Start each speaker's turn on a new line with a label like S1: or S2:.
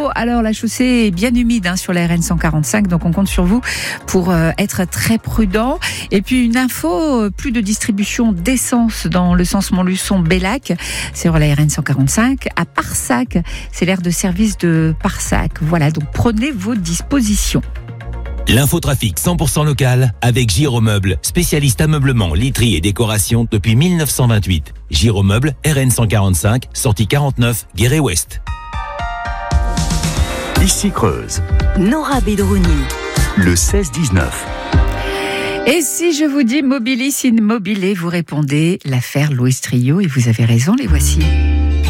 S1: météo. Alors la chaussée est bien humide sur la RN 145, donc on compte sur vous pour être très prudent. Et puis une info, plus de distribution d'essence dans le sens Montluçon-Bellac, c'est sur la RN 145 à Parsac. C'est l'aire de service de Parsac. Voilà, donc prenez vos dispositions.
S2: L'infotrafic 100% local avec Giromeuble, spécialiste ameublement, literie et décoration depuis 1928. Giromeuble, RN 145, sortie 49, Guéret-Ouest.
S3: Ici Creuse.
S4: Nora Bedrouni.
S3: Le 16-19.
S1: Et si je vous dis Mobilis Immobilier, vous répondez l'affaire Louis Trio et vous avez raison, les voici.